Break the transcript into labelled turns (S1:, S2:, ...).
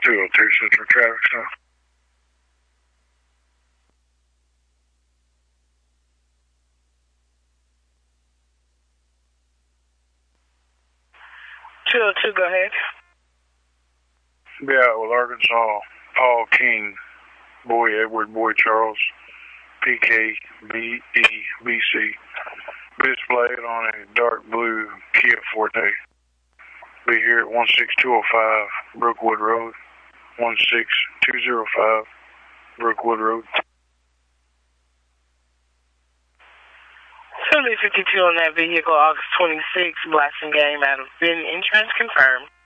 S1: 202 Central Traffic Stop.
S2: Go ahead.
S1: Be out with Arkansas, Paul King, Boy Edward, Boy Charles, PK, BC. Displayed on a dark blue Kia Forte. Be here at 16205 Brookwood Road. 16205 Brookwood Road.
S2: 252 on that vehicle, August 26th, blasting game out of Benton. Insurance confirmed.